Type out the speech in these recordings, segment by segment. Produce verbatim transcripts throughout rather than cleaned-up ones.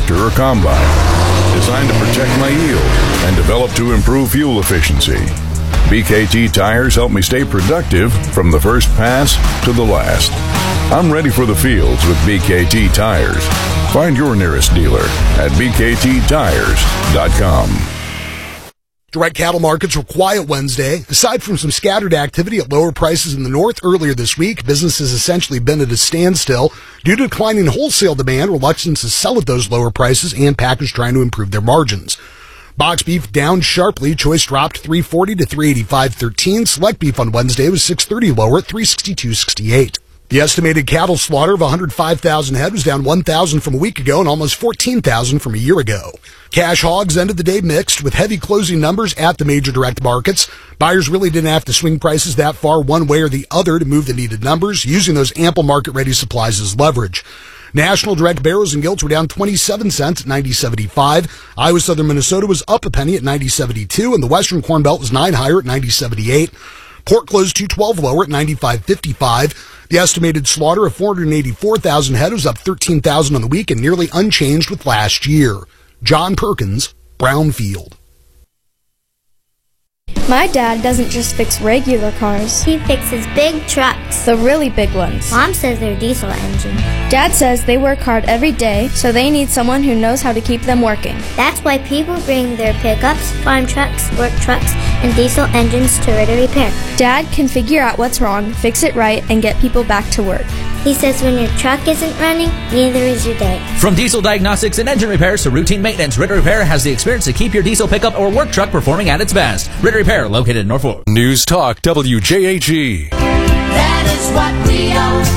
tractor or combine, designed to protect my yield and developed to improve fuel efficiency. B K T tires help me stay productive from the first pass to the last. I'm ready for the fields with B K T tires. Find your nearest dealer at b k t tires dot com. Direct cattle markets were quiet Wednesday. Aside from some scattered activity at lower prices in the north earlier this week, business has essentially been at a standstill due to declining wholesale demand, reluctance to sell at those lower prices, and packers trying to improve their margins. Box beef down sharply. Choice dropped three forty to three eighty-five thirteen. Select beef on Wednesday was six thirty lower at three sixty-two sixty-eight. The estimated cattle slaughter of one hundred five thousand head was down one thousand from a week ago and almost fourteen thousand from a year ago. Cash hogs ended the day mixed with heavy closing numbers at the major direct markets. Buyers really didn't have to swing prices that far one way or the other to move the needed numbers, using those ample market-ready supplies as leverage. National direct barrows and gilts were down twenty-seven cents at ninety seventy-five. Iowa Southern Minnesota was up a penny at ninety seventy-two, and the Western Corn Belt was nine higher at ninety seventy-eight. Pork closed two twelve lower at ninety-five fifty-five. The estimated slaughter of four hundred eighty-four thousand head was up thirteen thousand on the week and nearly unchanged with last year. John Perkins, Brownfield. My dad doesn't just fix regular cars. He fixes big trucks. The really big ones. Mom says they're diesel engine. Dad says they work hard every day, so they need someone who knows how to keep them working. That's why people bring their pickups, farm trucks, work trucks, and diesel engines to Ritter Repair. Dad can figure out what's wrong, fix it right, and get people back to work. He says when your truck isn't running, neither is your day. From diesel diagnostics and engine repairs to routine maintenance, Ritter Repair has the experience to keep your diesel pickup or work truck performing at its best. Ritter Repair, located in Norfolk. News Talk W J H E. That is what we own.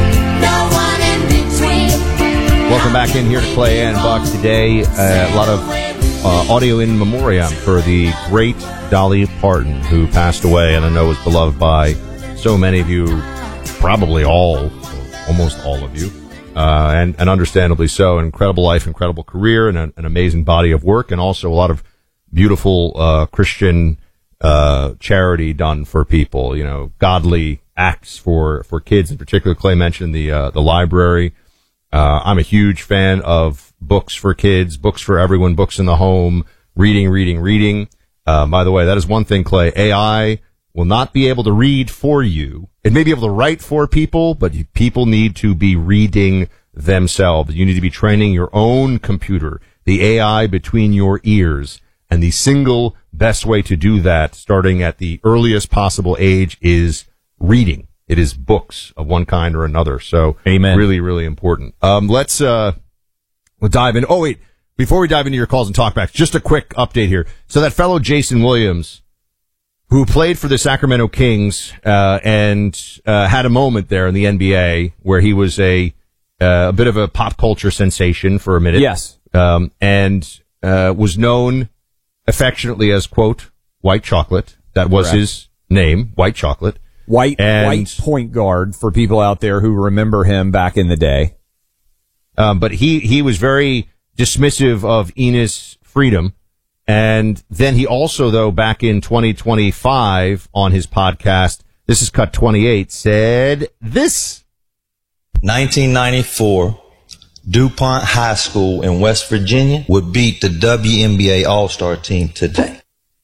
No one in between. Welcome back in here to Clay and Buck today. Uh, a lot of uh, audio in memoriam for the great Dolly Parton, who passed away and I know was beloved by so many of you, probably all, almost all of you, uh, and, and understandably so. Incredible life, incredible career, and a, an amazing body of work, and also a lot of beautiful uh, Christian uh charity done for people, you know, godly acts for for kids in particular. Clay mentioned the uh the library. uh I'm a huge fan of books for kids, books for everyone, books in the home, reading reading reading. Uh by the way, that is one thing, Clay, A I will not be able to read for you. It may be able to write for people, but people need to be reading themselves. You need to be training your own computer, the A I between your ears. And the single best way to do that, starting at the earliest possible age, is reading. It is books of one kind or another. So, amen. Really, really important. Um, let's, uh, we'll dive in. Oh, wait. Before we dive into your calls and talkbacks, just a quick update here. So that fellow Jason Williams, who played for the Sacramento Kings, uh, and, uh, had a moment there in the N B A where he was a, uh, a bit of a pop culture sensation for a minute. Yes. Um, and, uh, was known affectionately as, quote, White Chocolate. That was Correct. his name, White Chocolate. White, and, white point guard for people out there who remember him back in the day. Um, but he, he was very dismissive of Enos Freedom. And then he also, though, back in twenty twenty-five on his podcast, this is Cut twenty-eight, said this. nineteen ninety-four. DuPont High School in West Virginia would beat the W N B A All-Star team today.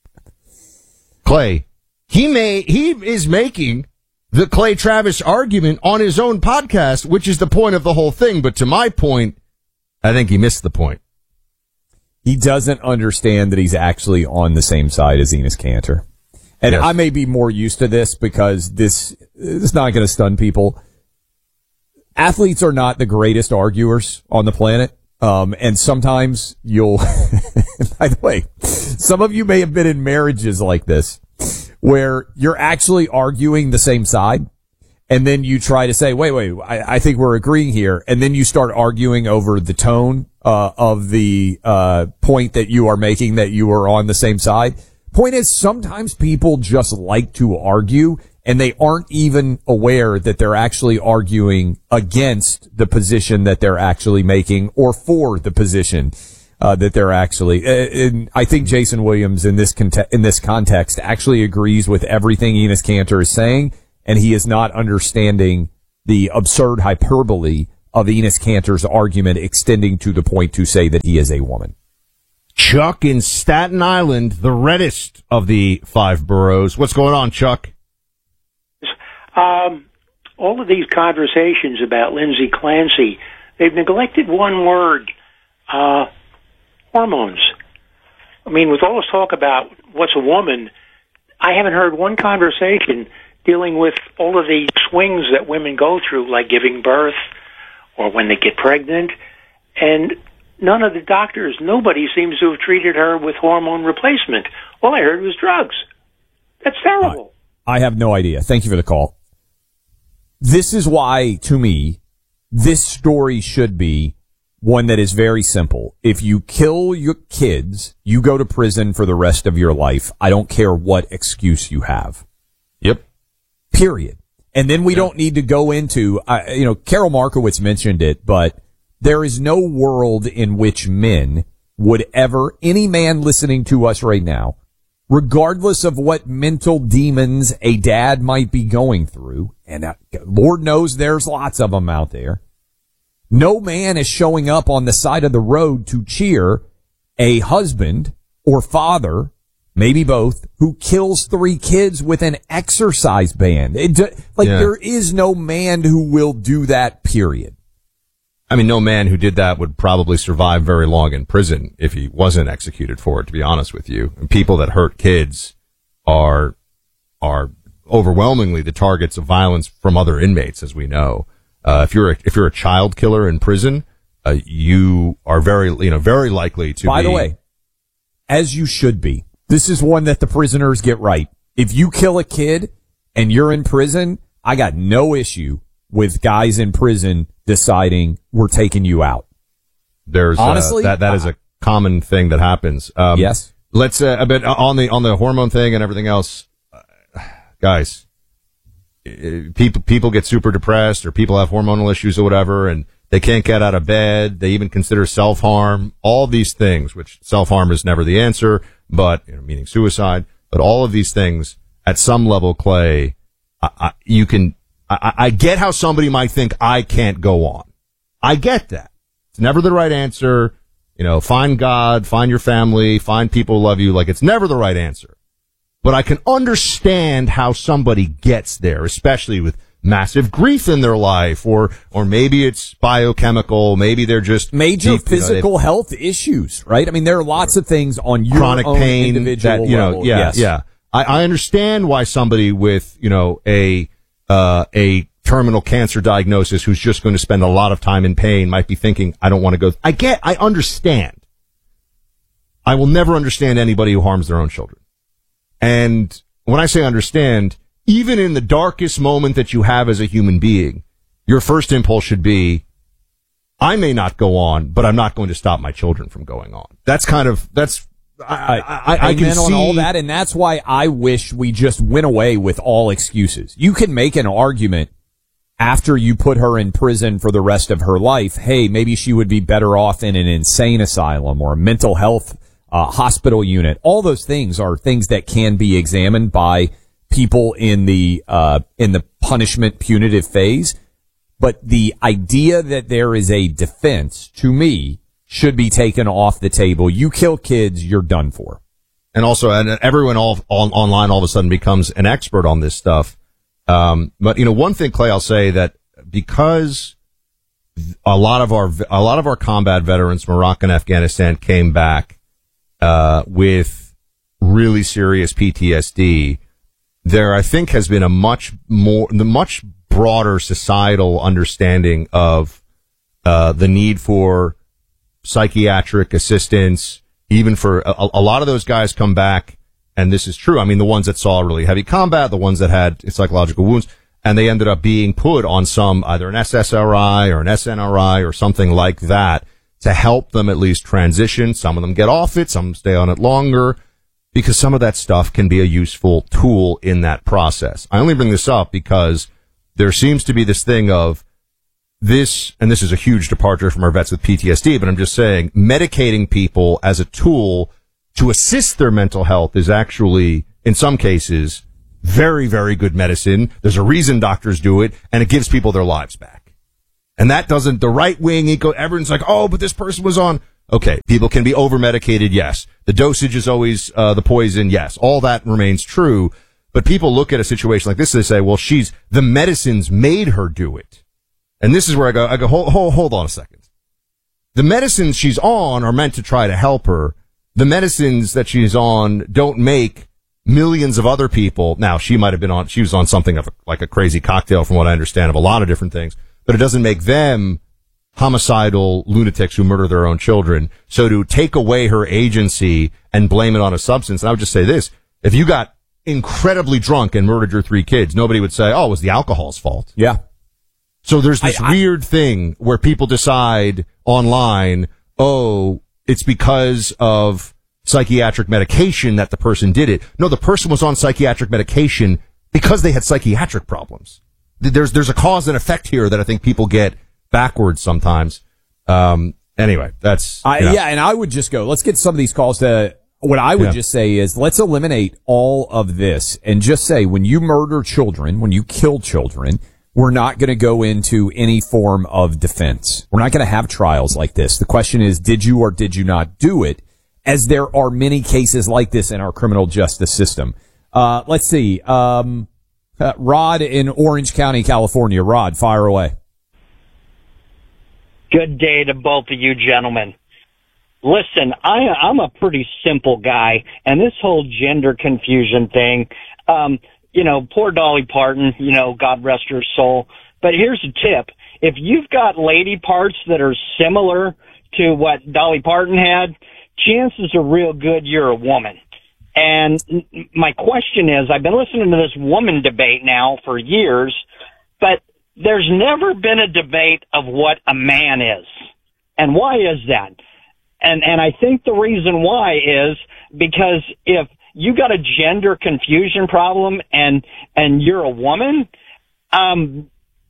Clay, he may, he is making the Clay Travis argument on his own podcast, which is the point of the whole thing. But to my point, I think he missed the point. He doesn't understand that he's actually on the same side as Enes Kanter. And Yes. I may be more used to this because this, this is not going to stun people. Athletes are not the greatest arguers on the planet. Um, and sometimes you'll, by the way, some of you may have been in marriages like this where you're actually arguing the same side. And then you try to say, wait, wait, I, I think we're agreeing here. And then you start arguing over the tone, uh, of the, uh, point that you are making that you are on the same side. Point is, sometimes people just like to argue and they aren't even aware that they're actually arguing against the position that they're actually making or for the position uh, that they're actually. Uh, and I think Jason Williams in this conte- in this context actually agrees with everything Enes Kanter is saying, and he is not understanding the absurd hyperbole of Enes Kanter's argument extending to the point to say that he is a woman. Chuck in Staten Island, the reddest of the five boroughs. What's going on, Chuck? Um, all of these conversations about Lindsay Clancy, they've neglected one word, uh, hormones. I mean, with all this talk about what's a woman, I haven't heard one conversation dealing with all of the swings that women go through, like giving birth or when they get pregnant. And none of the doctors, nobody seems to have treated her with hormone replacement. All I heard was drugs. That's terrible. I have no idea. Thank you for the call. This is why, to me, this story should be one that is very simple. If you kill your kids, you go to prison for the rest of your life. I don't care what excuse you have. Yep. Period. And then we yeah. don't need to go into, uh, you know, Carol Markowitz mentioned it, but there is no world in which men would ever, any man listening to us right now, regardless of what mental demons a dad might be going through, and uh, Lord knows there's lots of them out there, no man is showing up on the side of the road to cheer a husband or father, maybe both, who kills three kids with an exercise band. It, like, yeah. there is no man who will do that, period. I mean, no man who did that would probably survive very long in prison if he wasn't executed for it, to be honest with you. And people that hurt kids are are overwhelmingly the targets of violence from other inmates, as we know. Uh, if you're a, if you're a child killer in prison, uh, you are very, you know, very likely to By be. the way, as you should be. This is one that the prisoners get right. If you kill a kid and you're in prison, I got no issue with guys in prison deciding we're taking you out. There's honestly uh, that that is a common thing that happens. Um, yes. Let's uh, a bit on the on the hormone thing and everything else, uh, guys. People people get super depressed, or people have hormonal issues or whatever, and they can't get out of bed. They even consider self harm. All these things, which self harm is never the answer, but you know, meaning suicide. But all of these things, at some level, Clay, I, I, you can. I, I get how somebody might think I can't go on. I get that. It's never the right answer. You know, find God, find your family, find people who love you. Like, it's never the right answer. But I can understand how somebody gets there, especially with massive grief in their life, or or maybe it's biochemical, maybe they're just major deep, physical you know, health issues, right? I mean, there are lots of things on your chronic own pain individual that, you know, level. yeah, yes. yeah. I, I understand why somebody with, you know, a uh a terminal cancer diagnosis who's just going to spend a lot of time in pain might be thinking, I don't want to go. I get, I understand. I will never understand anybody who harms their own children. And when I say understand, even in the darkest moment that you have as a human being, your first impulse should be, I may not go on, but I'm not going to stop my children from going on. That's kind of, that's, I, I, I, I can see on all that, and that's why I wish we just went away with all excuses. You can make an argument after you put her in prison for the rest of her life. Hey, maybe she would be better off in an insane asylum or a mental health uh, hospital unit. All those things are things that can be examined by people in the uh, in the punishment punitive phase. But the idea that there is a defense, to me, should be taken off the table. You kill kids, you're done for. And also, and everyone all, all online all of a sudden becomes an expert on this stuff. Um, but you know, one thing, Clay, I'll say that because a lot of our a lot of our combat veterans from Iraq and Afghanistan came back uh, with really serious P T S D, there I think has been a much more the much broader societal understanding of uh, the need for psychiatric assistance, even for a, a lot of those guys come back, and this is true. I mean, the ones that saw really heavy combat, the ones that had psychological wounds, and they ended up being put on some, either an S S R I or an S N R I or something like that to help them at least transition. Some of them get off it, some stay on it longer, because some of that stuff can be a useful tool in that process. I only bring this up because there seems to be this thing of, This, and this is a huge departure from our vets with P T S D, but I'm just saying, medicating people as a tool to assist their mental health is actually, in some cases, very, very good medicine. There's a reason doctors do it, and it gives people their lives back. And that doesn't, the right wing, eco, everyone's like, oh, but this person was on. Okay, people can be over-medicated, yes. The dosage is always uh, the poison, yes. All that remains true. But people look at a situation like this, they say, well, she's, the medicines made her do it. And this is where I go, I go, hold, hold, hold on a second. The medicines she's on are meant to try to help her. The medicines that she's on don't make millions of other people. Now, she might have been on, she was on something of a, like a crazy cocktail from what I understand of a lot of different things, but it doesn't make them homicidal lunatics who murder their own children. So to take away her agency and blame it on a substance, and I would just say this, if you got incredibly drunk and murdered your three kids, nobody would say, oh, it was the alcohol's fault. Yeah. So there's this I, I, weird thing where people decide online, oh, it's because of psychiatric medication that the person did it. No, the person was on psychiatric medication because they had psychiatric problems. There's, there's a cause and effect here that I think people get backwards sometimes. Um, anyway, that's, I, you know. yeah. And I would just go, let's get some of these calls to, what I would Yeah. just say is let's eliminate all of this and just say when you murder children, when you kill children, we're not going to go into any form of defense. We're not going to have trials like this. The question is, did you or did you not do it? As there are many cases like this in our criminal justice system. Uh, let's see. Um, uh, Rod in Orange County, California. Rod, fire away. Good day to both of you gentlemen. Listen, I, I'm a pretty simple guy, and this whole gender confusion thing, um, you know, poor Dolly Parton, you know, God rest her soul. But here's a tip. If you've got lady parts that are similar to what Dolly Parton had, chances are real good you're a woman. And my question is, I've been listening to this woman debate now for years, but there's never been a debate of what a man is. And why is that? And and I think the reason why is because if you got a gender confusion problem and and you're a woman, um,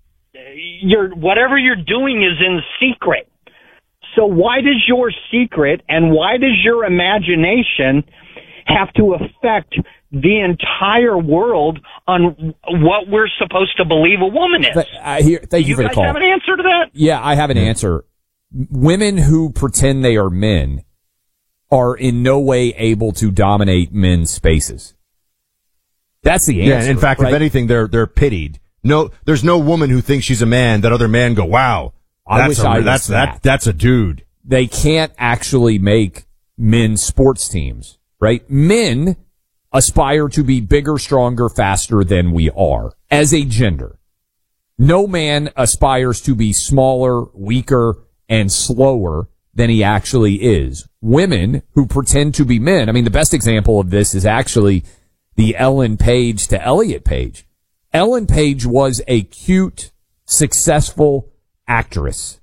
you're whatever you're doing is in secret. So why does your secret and why does your imagination have to affect the entire world on what we're supposed to believe a woman is? I hear, thank you, you for the guys call. have an answer to that? Yeah, I have an answer. Women who pretend they are men are in no way able to dominate men's spaces. That's the answer. Yeah, and in fact, right? if anything, they're they're pitied. No, there's no woman who thinks she's a man that other men go, wow, I that's wish a, I was that's that. that that's a dude. They can't actually make men's sports teams, right? Men aspire to be bigger, stronger, faster than we are as a gender. No man aspires to be smaller, weaker, and slower than he actually is. Women who pretend to be men, I mean, the best example of this is actually the Ellen Page to Elliot Page. Ellen Page was a cute, successful actress.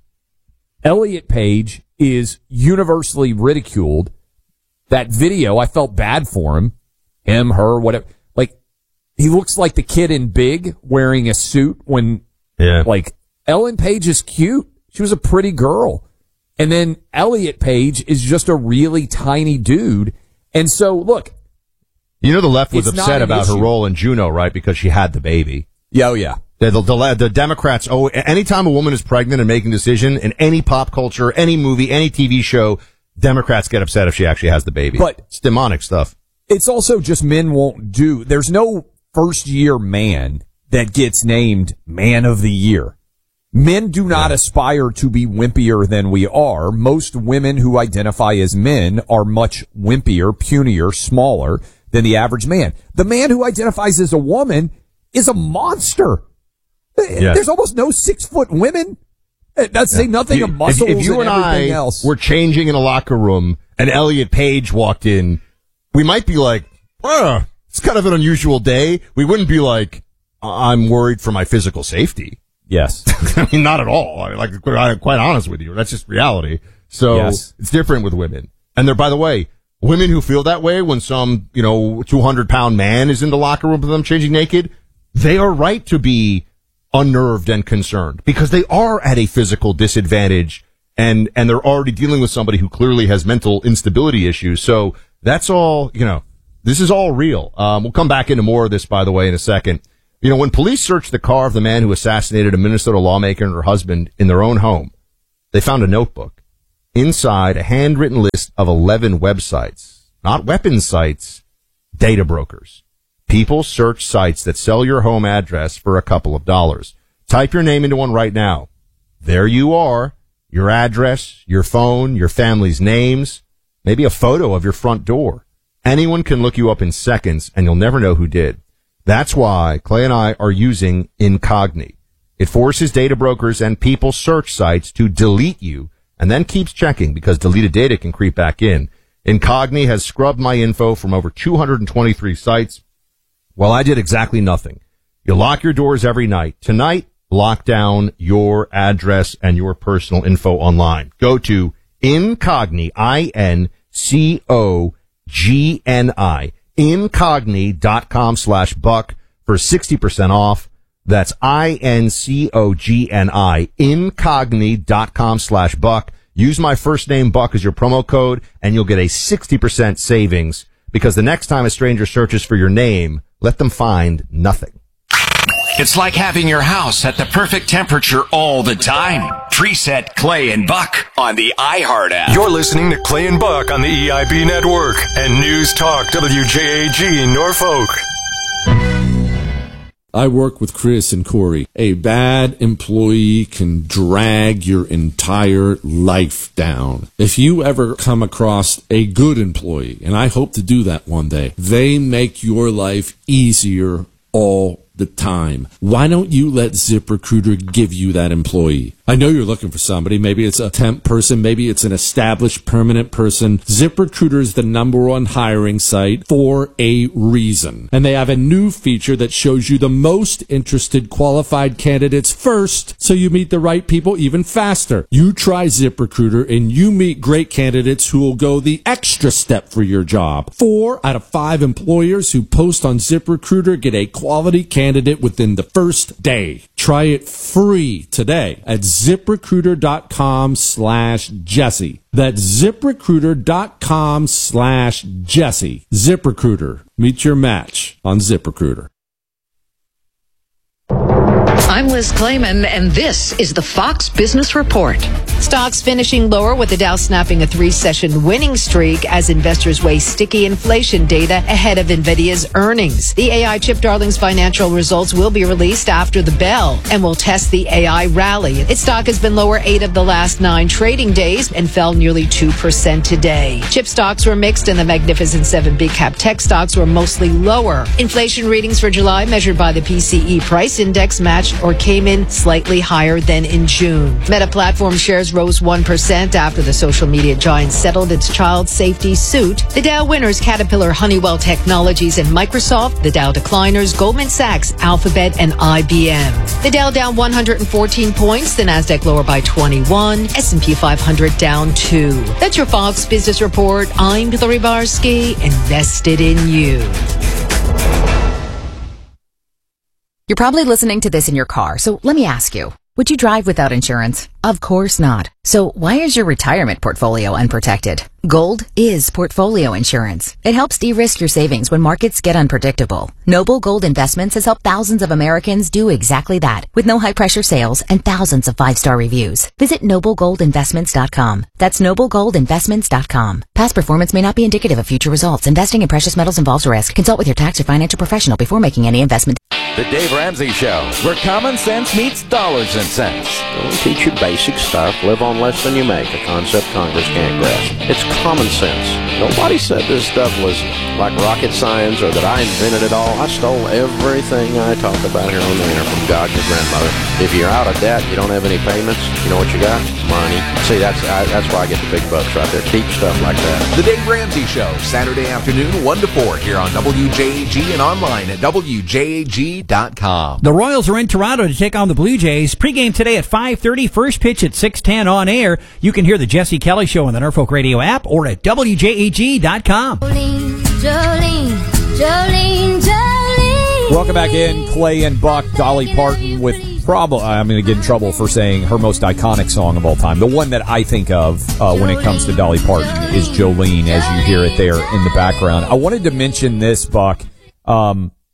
Elliot Page is universally ridiculed. That video, I felt bad for him. Him, her, whatever. Like, he looks like the kid in Big wearing a suit when, yeah. like, Ellen Page is cute. She was a pretty girl. And then Elliot Page is just a really tiny dude. And so, look. You know, the left was It's not upset an about her issue. role in Juno, right? Because she had the baby. Yeah, oh, yeah. The, the, the, the Democrats, oh, anytime a woman is pregnant and making a decision in any pop culture, any movie, any T V show, Democrats get upset if she actually has the baby. But it's demonic stuff. It's also just men won't do. There's no first year man that gets named Man of the Year. Men do not aspire to be wimpier than we are. Most women who identify as men are much wimpier, punier, smaller than the average man. The man who identifies as a woman is a monster. Yeah. There's almost no six foot women. That's say nothing You- of muscles if, if you and and everything I else. were changing in a locker room and Elliot Page walked in, we might be like, oh, it's kind of an unusual day. We wouldn't be like, I'm worried for my physical safety. Yes. I mean, not at all. I mean, like, I'm quite honest with you. That's just reality. So Yes. it's different with women. And they're, by the way, women who feel that way when some, you know, two hundred pound man is in the locker room with them changing naked, they are right to be unnerved and concerned because they are at a physical disadvantage and, and they're already dealing with somebody who clearly has mental instability issues. So that's all, you know, this is all real. Um, we'll come back into more of this, by the way, in a second. You know, when police searched the car of the man who assassinated a Minnesota lawmaker and her husband in their own home, they found a notebook. Inside, a handwritten list of eleven websites, not weapons sites, data brokers. People search sites that sell your home address for a couple of dollars. Type your name into one right now. There you are. Your address, your phone, your family's names, maybe a photo of your front door. Anyone can look you up in seconds, and you'll never know who did. That's why Clay and I are using Incogni. It forces data brokers and people search sites to delete you and then keeps checking because deleted data can creep back in. Incogni has scrubbed my info from over two hundred twenty-three sites. Well, I did exactly nothing. You lock your doors every night. Tonight, lock down your address and your personal info online. Go to Incogni, I N C O G N I, incogni.com slash buck for sixty percent off. That's I N C O G N I, incogni.com slash buck. Use my first name, Buck, as your promo code, and you'll get a sixty percent savings, because the next time a stranger searches for your name, let them find nothing. It's like having your house at the perfect temperature all the time. Preset Clay and Buck on the iHeart app. You're listening to Clay and Buck on the E I B Network and News Talk W J A G Norfolk. I work with Chris and Corey. A bad employee can drag your entire life down. If you ever come across a good employee, and I hope to do that one day, they make your life easier all the time. Why don't you let ZipRecruiter give you that employee? I know you're looking for somebody. Maybe it's a temp person. Maybe it's an established permanent person. ZipRecruiter is the number one hiring site for a reason. And they have a new feature that shows you the most interested qualified candidates first, so you meet the right people even faster. You try ZipRecruiter and you meet great candidates who will go the extra step for your job. Four out of five employers who post on ZipRecruiter get a quality candidate within the first day. Try it free today at ZipRecruiter.com slash Jesse. That's ZipRecruiter.com slash Jesse. ZipRecruiter. Meet your match on ZipRecruiter. I'm Liz Clayman, and this is the Fox Business Report. Stocks finishing lower with the Dow snapping a three-session winning streak as investors weigh sticky inflation data ahead of NVIDIA's earnings. The A I chip darling's financial results will be released after the bell and will test the A I rally. Its stock has been lower eight of the last nine trading days and fell nearly two percent today. Chip stocks were mixed, and the Magnificent Seven big-cap tech stocks were mostly lower. Inflation readings for July measured by the P C E price index matched or came in slightly higher than in June. Meta Platform shares rose one percent after the social media giant settled its child safety suit. The Dow winners, Caterpillar, Honeywell Technologies, and Microsoft. The Dow decliners, Goldman Sachs, Alphabet, and I B M. The Dow down one hundred fourteen points, the Nasdaq lower by twenty-one, S and P five hundred down two. That's your Fox Business Report. I'm Hillary Barsky, invested in you. You're probably listening to this in your car, so let me ask you, would you drive without insurance? Of course not. So why is your retirement portfolio unprotected? Gold is portfolio insurance. It helps de-risk your savings when markets get unpredictable. Noble Gold Investments has helped thousands of Americans do exactly that, with no high-pressure sales and thousands of five-star reviews. Visit noble gold investments dot com. That's noble gold investments dot com. Past performance may not be indicative of future results. Investing in precious metals involves risk. Consult with your tax or financial professional before making any investment. The Dave Ramsey Show, where common sense meets dollars and cents. Don't teach you basic stuff. Live on less than you make, a concept Congress can't grasp. It's common sense. Nobody said this stuff was like rocket science or that I invented it all. I stole everything I talk about here on the air from God and your grandmother. If you're out of debt, you don't have any payments, you know what you got? Money. See, that's I, that's why I get the big bucks right there. Keep stuff like that. The Dave Ramsey Show, Saturday afternoon, one to four, here on W J A G and online at W J A G dot com. The Royals are in Toronto to take on the Blue Jays. Pre-game today at five thirty, first pitch at six ten on air. You can hear the Jesse Kelly Show on the Norfolk Radio app or at W J A G dot com. Jolene, Jolene, Jolene, Jolene. Welcome back in. Clay and Buck, Dolly Parton with probably, I'm going to get in trouble for saying her most iconic song of all time. The one that I think of uh, when it comes to Dolly Parton is Jolene, as you hear it there in the background. I wanted to mention this, Buck. Um,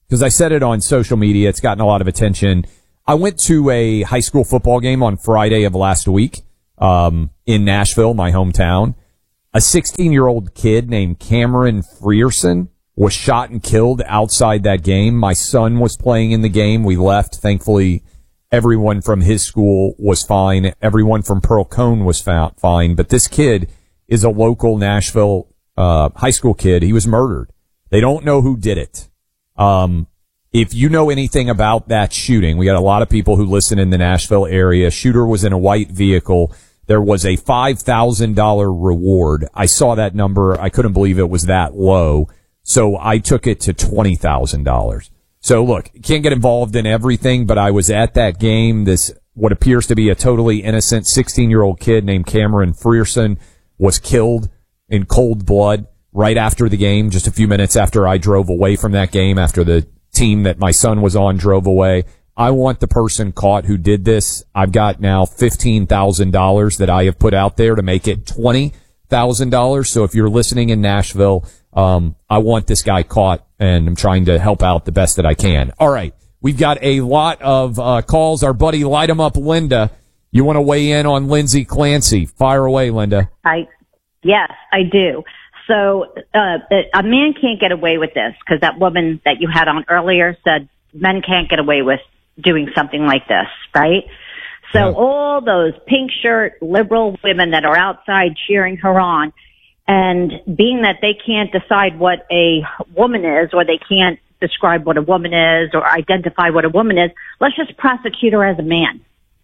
because I said it on social media. It's gotten a lot of attention. I went to a high school football game on Friday of last week um, in Nashville, my hometown. A sixteen-year-old kid named Cameron Frierson was shot and killed outside that game. My son was playing in the game. We left. Thankfully, everyone from his school was fine. Everyone from Pearl Cone was found fine. But this kid is a local Nashville uh, high school kid. He was murdered. They don't know who did it. Um, if you know anything about that shooting, we got a lot of people who listen in the Nashville area. Shooter was in a white vehicle. There was a five thousand dollars reward. I saw that number. I couldn't believe it was that low. So I took it to twenty thousand dollars. So look, can't get involved in everything, but I was at that game. This, what appears to be a totally innocent sixteen-year-old kid named Cameron Frierson was killed in cold blood right after the game, just a few minutes after I drove away from that game, after the team that my son was on drove away. I want the person caught who did this. I've got now fifteen thousand dollars that I have put out there to make it twenty thousand dollars. So if you're listening in Nashville, um, I want this guy caught, and I'm trying to help out the best that I can. All right. We've got a lot of uh, calls. Our buddy Light 'em Up, Linda. You want to weigh in on Lindsay Clancy? Fire away, Linda. I, yes, I do. So uh, a man can't get away with this, because that woman that you had on earlier said men can't get away with doing something like this, right? So yeah. All those pink shirt liberal women that are outside cheering her on, and being that they can't decide what a woman is, or they can't describe what a woman is or identify what a woman is, let's just prosecute her as a man.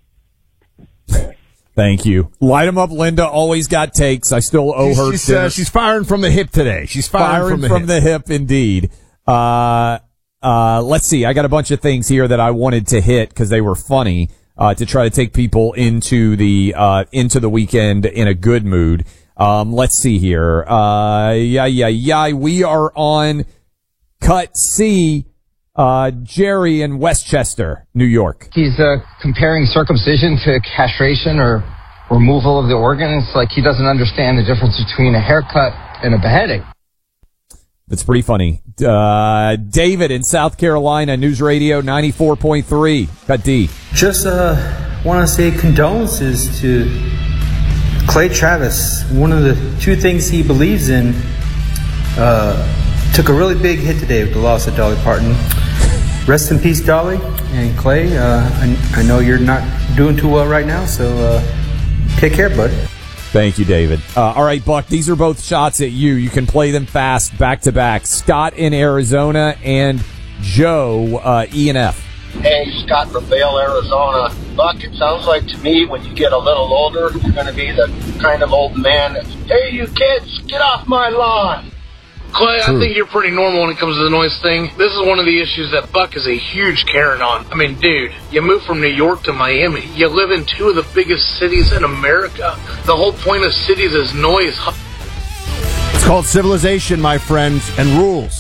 Thank you. Light 'em up, Linda. Always got takes. I still owe she's, her. She's, uh, she's firing from the hip today. She's firing, firing from, the, from hip. the hip, indeed. Uh, uh, let's see. I got a bunch of things here that I wanted to hit because they were funny, uh, to try to take people into the, uh, into the weekend in a good mood. Um, let's see here. Uh, yeah, yeah, yeah. We are on Cut C. Uh, Jerry in Westchester, New York. He's uh, comparing circumcision to castration or removal of the organ. It's like he doesn't understand the difference between a haircut and a beheading. That's pretty funny. Uh, David in South Carolina, News Radio ninety-four point three. Cut D. Just uh, want to say condolences to Clay Travis. One of the two things he believes in uh, took a really big hit today with the loss of Dolly Parton. Rest in peace, Dolly and Clay. Uh, I, I know you're not doing too well right now, so uh, take care, bud. Thank you, David. Uh, all right, Buck, these are both shots at you. You can play them fast, back-to-back. Scott in Arizona and Joe, uh, E and F. Hey, Scott from Vail, Arizona. Buck, it sounds like to me when you get a little older, you're going to be the kind of old man that's, hey, you kids, get off my lawn. Clay, True. I think you're pretty normal when it comes to the noise thing. This is one of the issues that Buck is a huge Karen on. I mean, dude, you moved from New York to Miami. You live in two of the biggest cities in America. The whole point of cities is noise. It's called civilization, my friends, and rules.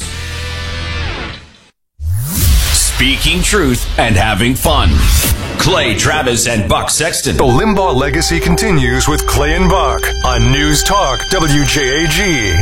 Speaking truth and having fun. Clay Travis and Buck Sexton. The Limbaugh legacy continues with Clay and Buck on News Talk W J A G.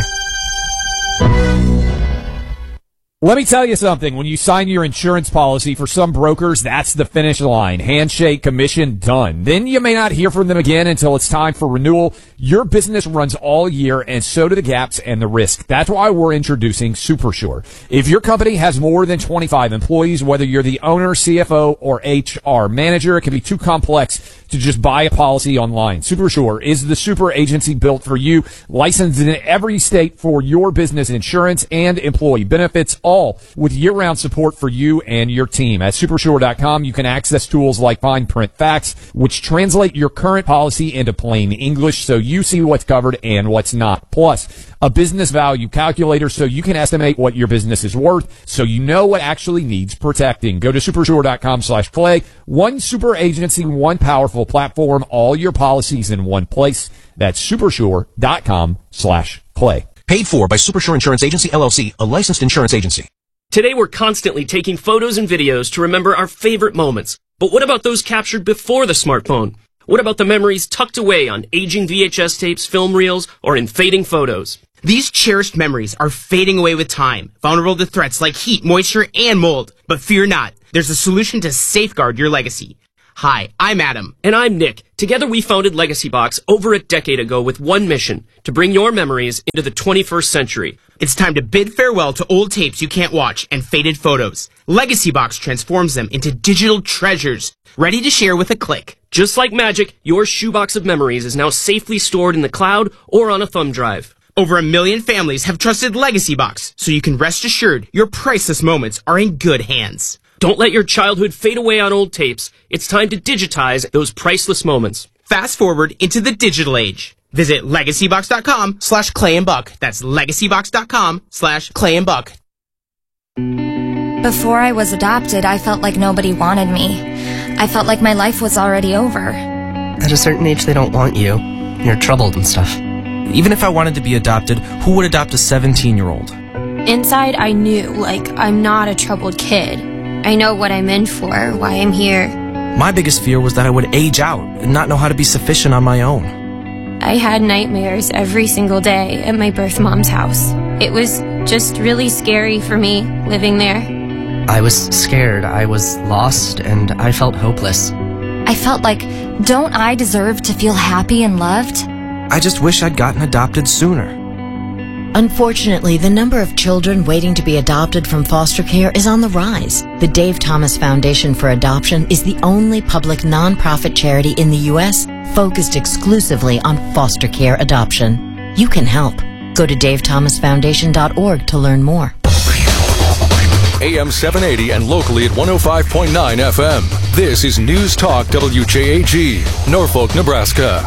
Let me tell you something. When you sign your insurance policy, for some brokers, that's the finish line. Handshake, commission, done. Then you may not hear from them again until it's time for renewal. Your business runs all year, and so do the gaps and the risk. That's why we're introducing SuperSure. If your company has more than twenty-five employees, whether you're the owner, C F O, or H R manager, it can be too complex to just buy a policy online. SuperSure is the super agency built for you, licensed in every state for your business insurance and employee benefits, all with year-round support for you and your team. At supersure dot com, you can access tools like fine print facts, which translate your current policy into plain English so you see what's covered and what's not. Plus, a business value calculator so you can estimate what your business is worth so you know what actually needs protecting. Go to supersure dot com slash Clay. One super agency, one powerful platform, all your policies in one place. That's supersure dot com slash Clay. Paid for by Supersure Insurance Agency, L L C, a licensed insurance agency. Today we're constantly taking photos and videos to remember our favorite moments. But what about those captured before the smartphone? What about the memories tucked away on aging V H S tapes, film reels, or in fading photos? These cherished memories are fading away with time, vulnerable to threats like heat, moisture, and mold. But fear not, there's a solution to safeguard your legacy. Hi, I'm Adam. And I'm Nick. Together we founded Legacy Box over a decade ago with one mission, to bring your memories into the twenty-first century. It's time to bid farewell to old tapes you can't watch and faded photos. Legacy Box transforms them into digital treasures, ready to share with a click. Just like magic, your shoebox of memories is now safely stored in the cloud or on a thumb drive. Over a million families have trusted Legacy Box, so you can rest assured your priceless moments are in good hands. Don't let your childhood fade away on old tapes. It's time to digitize those priceless moments. Fast forward into the digital age. Visit legacybox.com slash Clay and Buck. That's legacybox.com slash Clay and Buck. Before I was adopted, I felt like nobody wanted me. I felt like my life was already over. At a certain age, they don't want you. You're troubled and stuff. Even if I wanted to be adopted, who would adopt a seventeen-year-old? Inside, I knew, like, I'm not a troubled kid. I know what I'm in for, why I'm here. My biggest fear was that I would age out and not know how to be sufficient on my own. I had nightmares every single day at my birth mom's house. It was just really scary for me living there. I was scared, I was lost, and I felt hopeless. I felt like, don't I deserve to feel happy and loved? I just wish I'd gotten adopted sooner. Unfortunately, the number of children waiting to be adopted from foster care is on the rise. The Dave Thomas Foundation for Adoption is the only public nonprofit charity in the U S focused exclusively on foster care adoption. You can help. Go to dave thomas foundation dot org to learn more. A M seven eighty and locally at one oh five point nine F M. This is News Talk W J A G, Norfolk, Nebraska.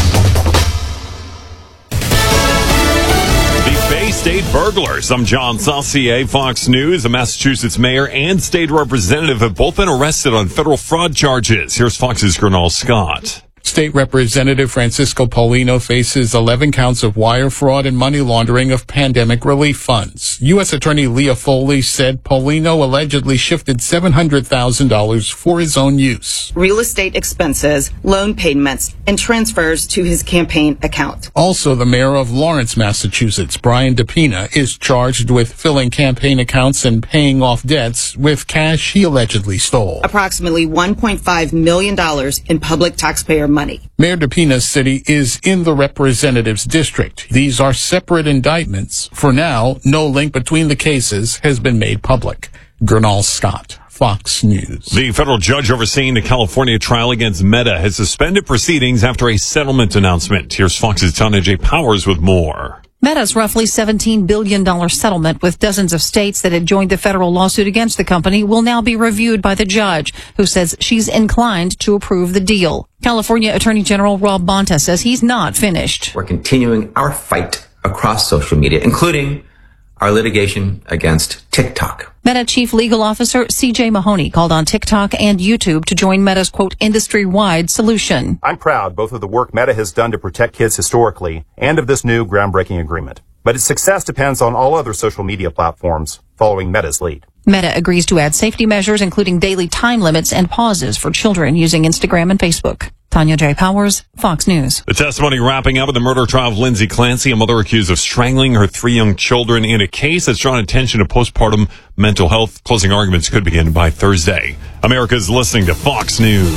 Bay State burglars. I'm John Saucier, Fox News. A Massachusetts mayor and state representative have both been arrested on federal fraud charges. Here's Fox's Gernal Scott. State Representative Francisco Paulino faces eleven counts of wire fraud and money laundering of pandemic relief funds. U S Attorney Leah Foley said Paulino allegedly shifted seven hundred thousand dollars for his own use. Real estate expenses, loan payments, and transfers to his campaign account. Also, the mayor of Lawrence, Massachusetts, Brian DePina, is charged with filling campaign accounts and paying off debts with cash he allegedly stole. Approximately one point five million dollars in public taxpayer money. Mayor DePina's city is in the representative's district. These are separate indictments. For now, no link between the cases has been made public. Gernal Scott, Fox News. The federal judge overseeing the California trial against Meta has suspended proceedings after a settlement announcement. Here's Fox's Tanya J. Powers with more. Meta's roughly seventeen billion dollars settlement with dozens of states that had joined the federal lawsuit against the company will now be reviewed by the judge, who says she's inclined to approve the deal. California Attorney General Rob Bonta says he's not finished. We're continuing our fight across social media, including our litigation against TikTok. Meta Chief Legal Officer C J Mahoney called on TikTok and YouTube to join Meta's, quote, industry-wide solution. I'm proud both of the work Meta has done to protect kids historically and of this new groundbreaking agreement. But its success depends on all other social media platforms following Meta's lead. Meta agrees to add safety measures, including daily time limits and pauses for children using Instagram and Facebook. Tanya J. Powers, Fox News. The testimony wrapping up in the murder trial of Lindsay Clancy, a mother accused of strangling her three young children in a case that's drawn attention to postpartum mental health. Closing arguments could begin by Thursday. America's listening to Fox News.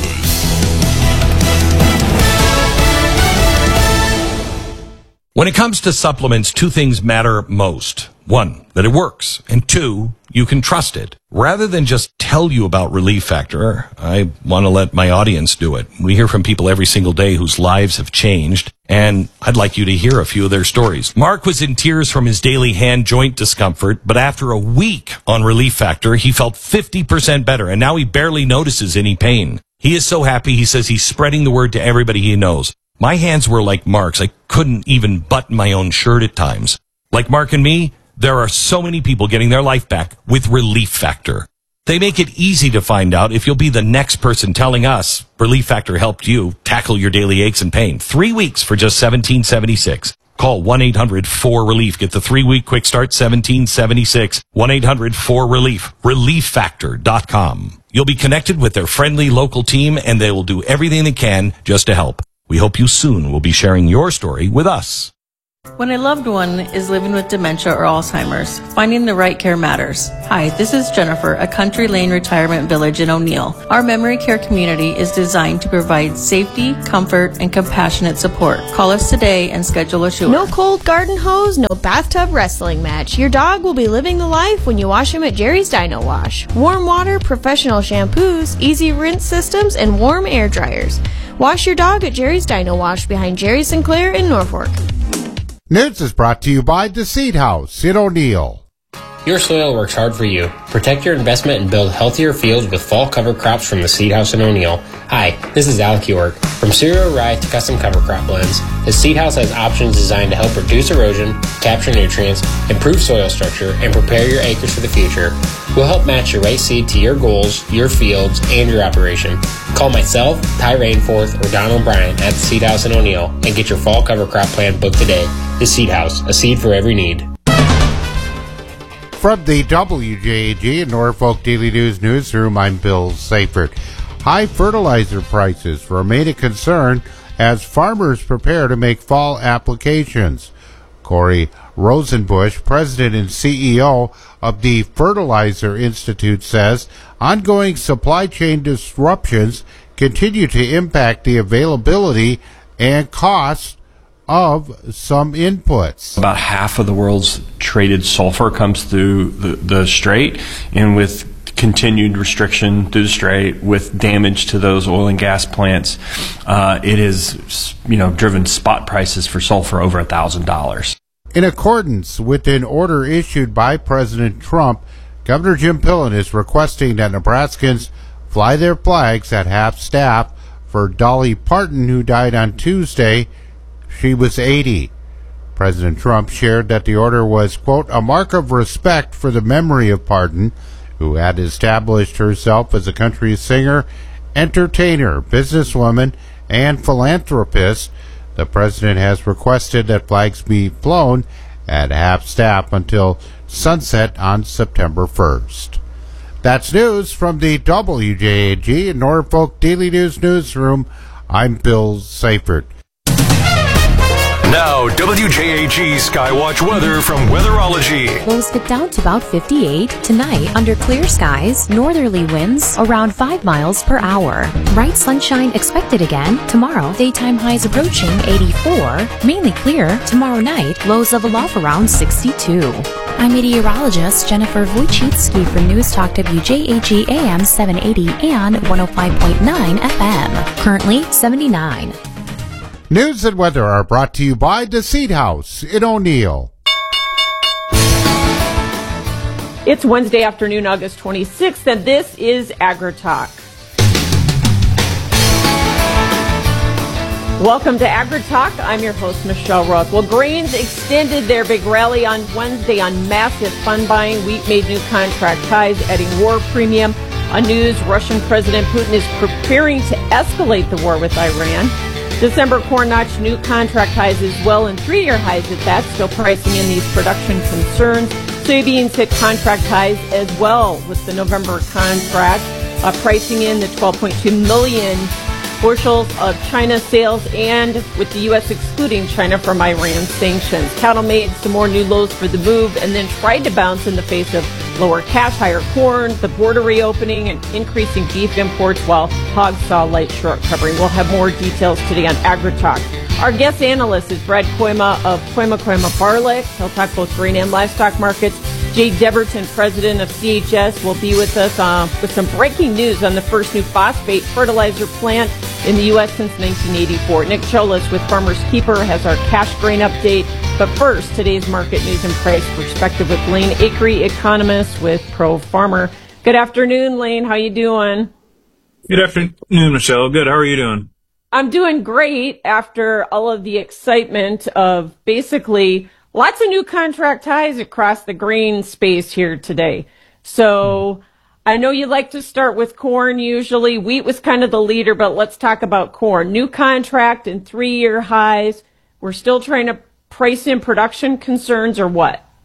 When it comes to supplements, two things matter most. One, that it works. And two, you can trust it. Rather than just tell you about Relief Factor, I want to let my audience do it. We hear from people every single day whose lives have changed, and I'd like you to hear a few of their stories. Mark was in tears from his daily hand joint discomfort, but after a week on Relief Factor, he felt fifty percent better, and now he barely notices any pain. He is so happy, he says he's spreading the word to everybody he knows. My hands were like Mark's. I couldn't even button my own shirt at times. Like Mark and me, there are so many people getting their life back with Relief Factor. They make it easy to find out if you'll be the next person telling us Relief Factor helped you tackle your daily aches and pain. Three weeks for just seventeen seventy-six. Call one eight hundred four relief. Get the three-week quick start, seventeen seventy-six. one eight hundred four relief. relief factor dot com. You'll be connected with their friendly local team, and they will do everything they can just to help. We hope you soon will be sharing your story with us. When a loved one is living with dementia or Alzheimer's, finding the right care matters. Hi, this is Jennifer, a Country Lane Retirement Village in O'Neill. Our memory care community is designed to provide safety, comfort, and compassionate support. Call us today and schedule a tour. No cold garden hose, no bathtub wrestling match. Your dog will be living the life when you wash him at Jerry's Dino Wash. Warm water, professional shampoos, easy rinse systems, and warm air dryers. Wash your dog at Jerry's Dino Wash behind Jerry Sinclair in Norfolk. News is brought to you by The Seed House in O'Neill. Your soil works hard for you. Protect your investment and build healthier fields with fall cover crops from the Seed House in O'Neill. Hi, this is Alec York. From cereal rye to custom cover crop blends, the Seed House has options designed to help reduce erosion, capture nutrients, improve soil structure, and prepare your acres for the future. We'll help match your right seed to your goals, your fields, and your operation. Call myself, Ty Rainforth, or Don O'Brien at the Seed House in O'Neill and get your fall cover crop plan booked today. The Seed House, a seed for every need. From the W J A G and Norfolk Daily News newsroom, I'm Bill Seifert. High fertilizer prices remain a concern as farmers prepare to make fall applications. Corey Rosenbusch, president and C E O of the Fertilizer Institute, says ongoing supply chain disruptions continue to impact the availability and cost of some inputs. About half of the world's traded sulfur comes through the, the strait, and with continued restriction through the strait, with damage to those oil and gas plants, uh, it has, you know, driven spot prices for sulfur over a thousand dollars. In accordance with an order issued by President Trump, Governor Jim Pillen is requesting that Nebraskans fly their flags at half-staff for Dolly Parton, who died on Tuesday. She was eighty. President Trump shared that the order was, quote, a mark of respect for the memory of Parton, who had established herself as a country singer, entertainer, businesswoman, and philanthropist. The president has requested that flags be flown at half-staff until sunset on September first. That's news from the W J A G and Norfolk Daily News newsroom. I'm Bill Seifert. Now, W J A G Skywatch weather from Weatherology. Lows get down to about fifty-eight. Tonight, under clear skies, northerly winds around five miles per hour. Bright sunshine expected again. Tomorrow, daytime highs approaching eighty-four. Mainly clear. Tomorrow night, lows level off around sixty-two. I'm meteorologist Jennifer Wojcicki for News Talk W J A G A M seven eighty and one oh five point nine F M. Currently, seventy-nine. News and weather are brought to you by The Seed House in O'Neill. It's Wednesday afternoon, August twenty-sixth, and this is AgriTalk. Welcome to AgriTalk. I'm your host, Michelle Roth. Well, grains extended their big rally on Wednesday on massive fund buying. Wheat made new contract highs, adding war premium. On news, Russian President Putin is preparing to escalate the war with Iran. December corn notched new contract highs as well, and three-year highs at that, still pricing in these production concerns. Soybeans hit contract highs as well with the November contract, uh, pricing in the twelve point two million bushels of China sales, and with the U S excluding China from Iran sanctions. Cattle made some more new lows for the move and then tried to bounce in the face of lower cash, higher corn, the border reopening, and increasing beef imports, while hogs saw light short covering. We'll have more details today on AgriTalk. Our guest analyst is Brad Koima of Koima Koima Barlick. He'll talk both grain and livestock markets. Jay Deverton, president of C H S, will be with us uh, with some breaking news on the first new phosphate fertilizer plant in the U S since nineteen eighty-four. Nick Cholas with Farmers Keeper has our cash grain update. But first, today's market news and price perspective with Lane Acree, economist with Pro Farmer. Good afternoon, Lane. How you doing? Good afternoon, Michelle. Good. How are you doing? I'm doing great after all of the excitement of basically lots of new contract highs across the grain space here today. So I know you like to start with corn usually. Wheat was kind of the leader, but let's talk about corn. New contract and three-year highs. We're still trying to price in production concerns, or what?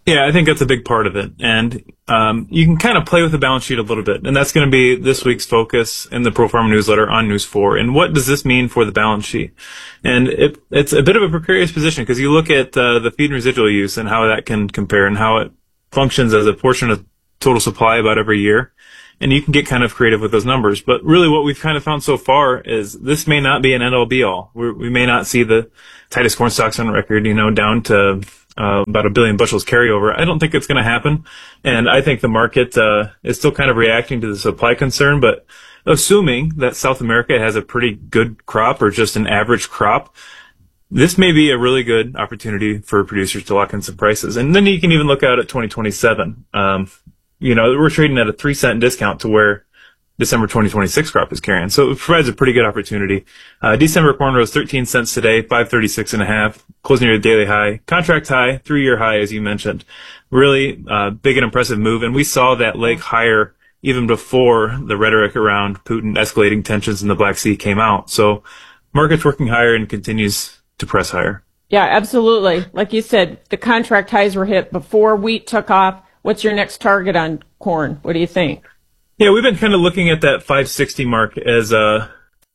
Yeah, I think that's a big part of it. And um, you can kind of play with the balance sheet a little bit. And that's going to be this week's focus in the Pro Farmer newsletter on News four. And what does this mean for the balance sheet? And it, it's a bit of a precarious position because you look at uh, the feed and residual use and how that can compare and how it functions as a portion of total supply about every year. And you can get kind of creative with those numbers. But really what we've kind of found so far is this may not be an end-all be-all. We're, we may not see the tightest corn stocks on record, you know, down to Uh, about a billion bushels carryover. I don't think it's going to happen. And I think the market uh, is still kind of reacting to the supply concern. But assuming that South America has a pretty good crop or just an average crop, this may be a really good opportunity for producers to lock in some prices. And then you can even look out at twenty twenty-seven. Um, you know, we're trading at a three cent discount to where December twenty twenty-six crop is carrying. So it provides a pretty good opportunity. Uh, December corn rose thirteen cents today, five thirty-six and a half, closing near the daily high. Contract high, three-year high, as you mentioned. Really uh, big and impressive move. And we saw that leg higher even before the rhetoric around Putin escalating tensions in the Black Sea came out. So market's working higher and continues to press higher. Yeah, absolutely. Like you said, the contract highs were hit before wheat took off. What's your next target on corn? What do you think? Yeah, we've been kind of looking at that five sixty mark as a,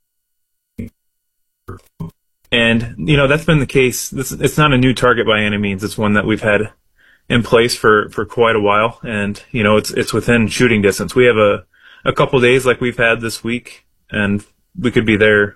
and you know that's been the case. This, it's not a new target by any means. It's one that we've had in place for, for quite a while, and you know it's it's within shooting distance. We have a a couple days like we've had this week, and we could be there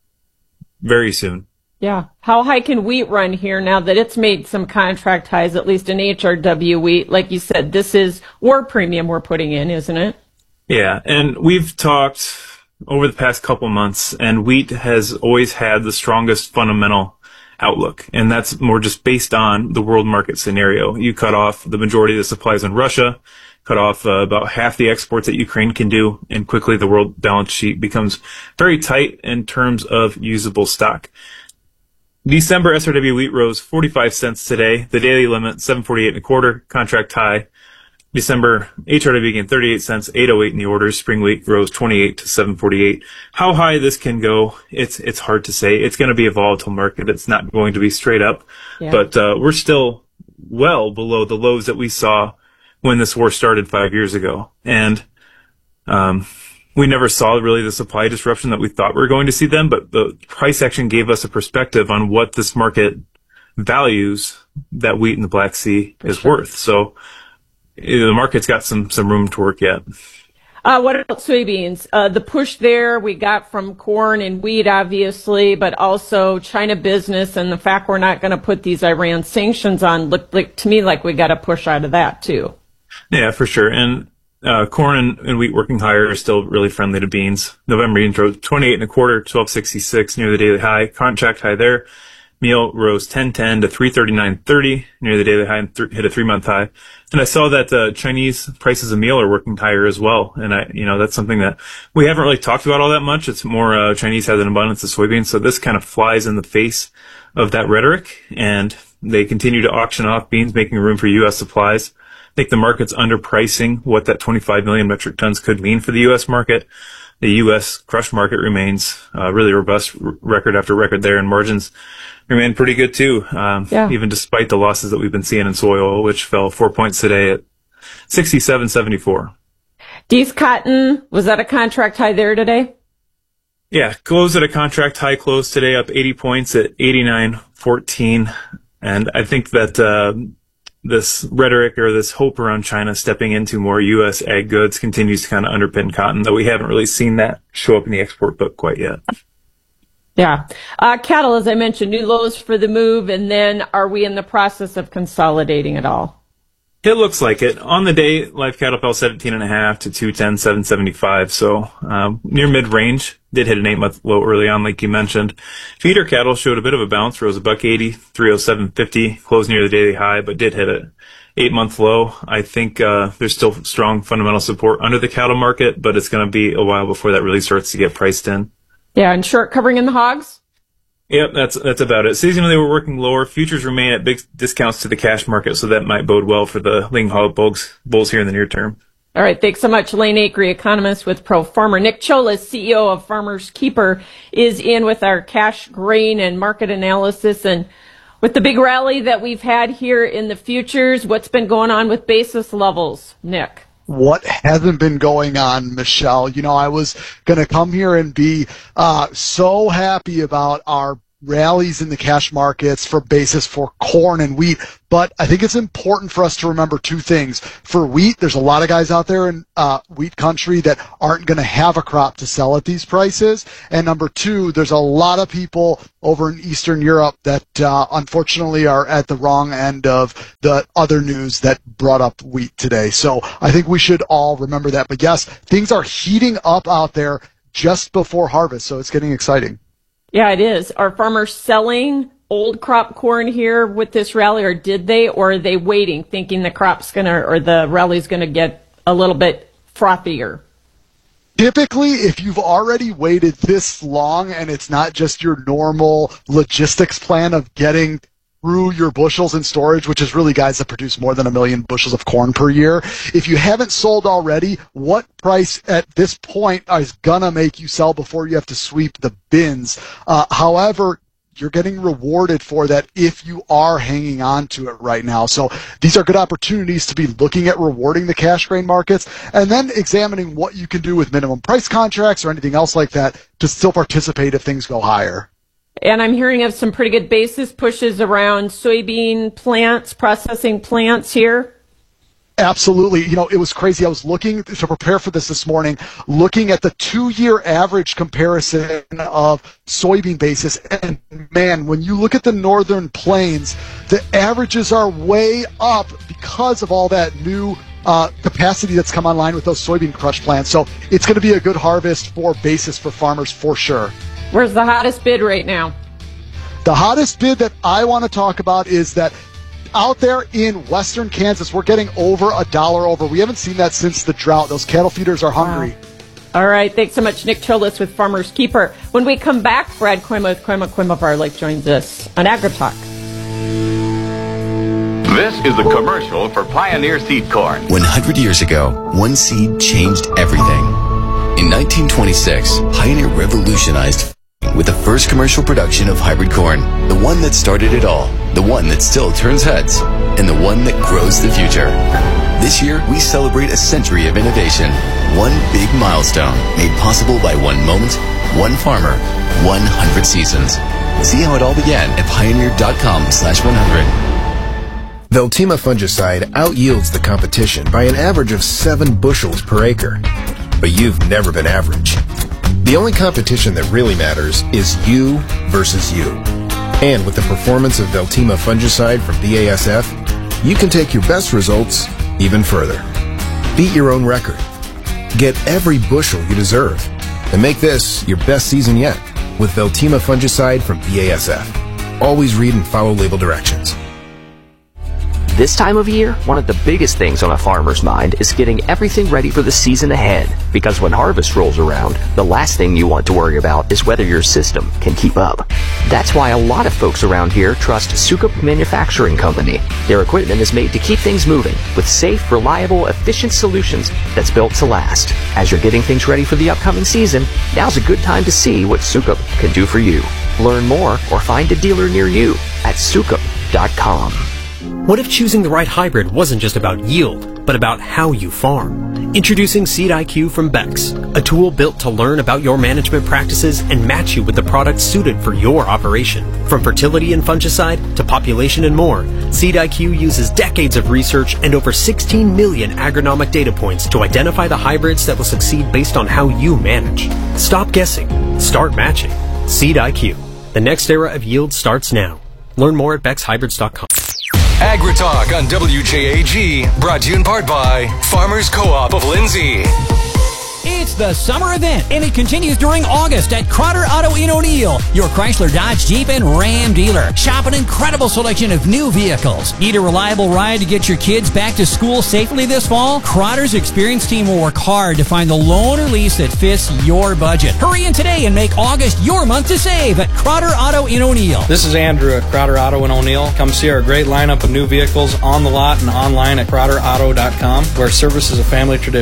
very soon. Yeah, how high can wheat run here now that it's made some contract highs, at least in H R W wheat? Like you said, this is war premium we're putting in, isn't it? Yeah, and we've talked over the past couple months, and wheat has always had the strongest fundamental outlook, and that's more just based on the world market scenario. You cut off the majority of the supplies in Russia, cut off uh, about half the exports that Ukraine can do, and quickly the world balance sheet becomes very tight in terms of usable stock. December S R W wheat rose forty-five cents today, the daily limit seven forty-eight and a quarter, contract high. December H R W gained thirty-eight cents, eight oh eight in the orders. Spring wheat rose twenty-eight to seven forty-eight. How high this can go, it's it's hard to say. It's going to be a volatile market. It's not going to be straight up. Yeah. But uh, we're still well below the lows that we saw when this war started five years ago. And um, we never saw really the supply disruption that we thought we were going to see then, but the price action gave us a perspective on what this market values that wheat in the Black Sea For is sure. worth. So the market's got some, some room to work yet. Uh, what about soybeans? Uh, the push there we got from corn and wheat, obviously, but also China business and the fact we're not going to put these Iran sanctions on looked like, to me like we got a push out of that, too. Yeah, for sure. And uh, corn and, and wheat working higher are still really friendly to beans. November beans rose twenty-eight and a quarter, twelve sixty-six near the daily high. Contract high there. Meal rose ten ten to three thirty-nine thirty near the daily high and th- hit a three-month high. And I saw that uh, Chinese prices of meal are working higher as well. And I, you know, that's something that we haven't really talked about all that much. It's more uh, Chinese has an abundance of soybeans, so this kind of flies in the face of that rhetoric. And they continue to auction off beans, making room for U S supplies. I think the market's underpricing what that twenty-five million metric tons could mean for the U S market. The U S crush market remains uh, really robust, r- record after record there, and margins remain pretty good too, um, yeah. even despite the losses that we've been seeing in soy oil, which fell four points today at sixty-seven seventy-four. Dees cotton, was that a contract high there today? Yeah, closed at a contract high close today, up eighty points at eighty-nine fourteen. And I think that uh, this rhetoric or this hope around China stepping into more U S ag goods continues to kind of underpin cotton, though we haven't really seen that show up in the export book quite yet. Yeah. Uh, cattle, as I mentioned, new lows for the move, and then are we in the process of consolidating at all? It looks like it. On the day, live cattle fell seventeen and a half to two ten, seven seventy-five. So, um, near mid-range. Did hit an eight-month low early on, like you mentioned. Feeder cattle showed a bit of a bounce, rose a buck eighty, three oh seven fifty, closed near the daily high, but did hit an eight-month low. I think, uh, there's still strong fundamental support under the cattle market, but it's going to be a while before that really starts to get priced in. Yeah, and short covering in the hogs? Yep, that's that's about it. Seasonally, we're working lower. Futures remain at big discounts to the cash market, so that might bode well for the lean hog bulls, bulls here in the near term. All right, thanks so much. Lane Acree, economist with Pro Farmer. Nick Cholas, C E O of Farmers Keeper, is in with our cash, grain, and market analysis. And With the big rally that we've had here in the futures, what's been going on with basis levels, Nick? What hasn't been going on, Michelle? You know, I was going to come here and be uh, so happy about our rallies in the cash markets for basis for corn and wheat, but I think it's important for us to remember two things. For wheat, there's a lot of guys out there in uh, wheat country that aren't going to have a crop to sell at these prices, and number two, there's a lot of people over in Eastern Europe that uh, unfortunately are at the wrong end of the other news that brought up wheat today. So I think we should all remember that. But yes, things are heating up out there just before harvest, so it's getting exciting. Yeah, it is. Are farmers selling old crop corn here with this rally, or did they, or are they waiting, thinking the crop's going to, or the rally's going to get a little bit frothier? Typically, if you've already waited this long and it's not just your normal logistics plan of getting through your bushels in storage, which is really guys that produce more than a million bushels of corn per year. If you haven't sold already, what price at this point is gonna make you sell before you have to sweep the bins? Uh, however, you're getting rewarded for that if you are hanging on to it right now. So these are good opportunities to be looking at rewarding the cash grain markets and then examining what you can do with minimum price contracts or anything else like that to still participate if things go higher. And I'm hearing of some pretty good basis pushes around soybean plants, processing plants here. Absolutely. You know, it was crazy. I was looking to prepare for this this morning, looking at the two-year average comparison of soybean basis. And man, when you look at the northern plains, the averages are way up because of all that new uh, capacity that's come online with those soybean crush plants. So it's going to be a good harvest for basis for farmers for sure. Where's the hottest bid right now? The hottest bid that I want to talk about is that out there in western Kansas, we're getting over a dollar over. We haven't seen that since the drought. Those cattle feeders are hungry. Wow. All right. Thanks so much, Nick Cholis with Farmer's Keeper. When we come back, Brad Quema with Quema Quema Bar Lake joins us on AgriTalk. This is the commercial for Pioneer Seed Corn. one hundred years ago, one seed changed everything. In nineteen twenty-six, Pioneer revolutionized with the first commercial production of hybrid corn, the one that started it all, the one that still turns heads, and the one that grows the future. This year, we celebrate a century of innovation, one big milestone made possible by one moment, one farmer, one hundred seasons. See how it all began at pioneer.com slash 100. Veltima fungicide out-yields the competition by an average of seven bushels per acre. But you've never been average. The only competition that really matters is you versus you. And with the performance of Veltima fungicide from B A S F, you can take your best results even further. Beat your own record. Get every bushel you deserve. And make this your best season yet with Veltima fungicide from B A S F. Always read and follow label directions. This time of year, one of the biggest things on a farmer's mind is getting everything ready for the season ahead. Because when harvest rolls around, the last thing you want to worry about is whether your system can keep up. That's why a lot of folks around here trust Sukup Manufacturing Company. Their equipment is made to keep things moving with safe, reliable, efficient solutions that's built to last. As you're getting things ready for the upcoming season, now's a good time to see what Sukup can do for you. Learn more or find a dealer near you at sukup dot com. What if choosing the right hybrid wasn't just about yield, but about how you farm? Introducing Seed I Q from Bex, a tool built to learn about your management practices and match you with the products suited for your operation. From fertility and fungicide to population and more, Seed I Q uses decades of research and over sixteen million agronomic data points to identify the hybrids that will succeed based on how you manage. Stop guessing. Start matching. Seed I Q. The next era of yield starts now. Learn more at bex hybrids dot com. AgriTalk on W J A G, brought to you in part by Farmers Co-op of Lindsay. It's the summer event, and it continues during August at Crotter Auto in O'Neill, your Chrysler, Dodge, Jeep, and Ram dealer. Shop an incredible selection of new vehicles. Need a reliable ride to get your kids back to school safely this fall? Crotter's experienced team will work hard to find the loan or lease that fits your budget. Hurry in today and make August your month to save at Crotter Auto in O'Neill. This is Andrew at Crotter Auto in O'Neill. Come see our great lineup of new vehicles on the lot and online at crotter auto dot com, where service is a family tradition.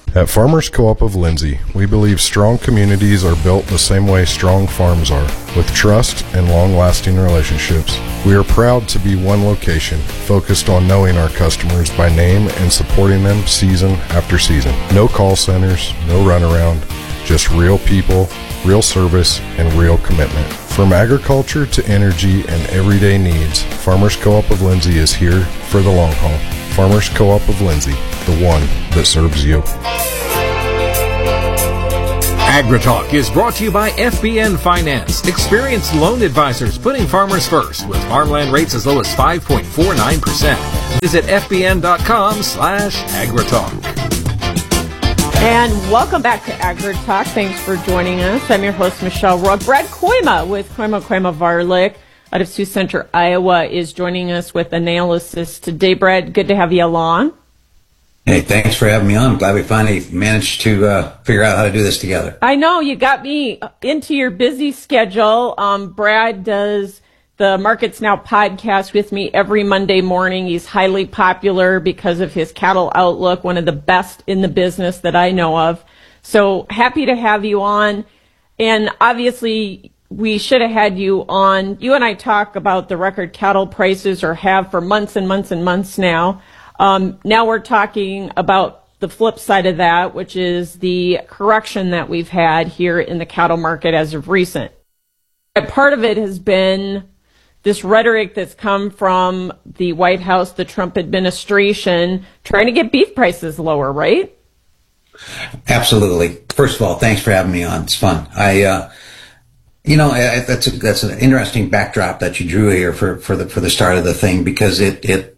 At Farmers Co-op of Lindsay, we believe strong communities are built the same way strong farms are, with trust and long-lasting relationships. We are proud to be one location, focused on knowing our customers by name and supporting them season after season. No call centers, no runaround, just real people, real service, and real commitment. From agriculture to energy and everyday needs, Farmers Co-op of Lindsay is here for the long haul. Farmers Co-op of Lindsay, the one that serves you. AgriTalk is brought to you by F B N Finance, experienced loan advisors putting farmers first with farmland rates as low as five point four nine percent. Visit fbn.com slash AgriTalk. And welcome back to AgriTalk. Thanks for joining us. I'm your host, Michelle Rook. Brad Koima with Koima Koima Varlick out of Sioux Center, Iowa, is joining us with analysis today. Brad, good to have you along. Hey, thanks for having me on. I'm glad we finally managed to uh, figure out how to do this together. I know you got me into your busy schedule. Um, Brad does the Markets Now podcast with me every Monday morning. He's highly popular because of his cattle outlook, one of the best in the business that I know of. So happy to have you on. And obviously, we should have had you on. You and I talk about the record cattle prices, or have for months and months and months now. Um, now we're talking about the flip side of that, which is the correction that we've had here in the cattle market as of recent. Part of it has been this rhetoric that's come from the White House, the Trump administration, trying to get beef prices lower, right? Absolutely. First of all, thanks for having me on. It's fun. I, uh, you know, I, that's a, that's an interesting backdrop that you drew here for, for the for the start of the thing, because it it.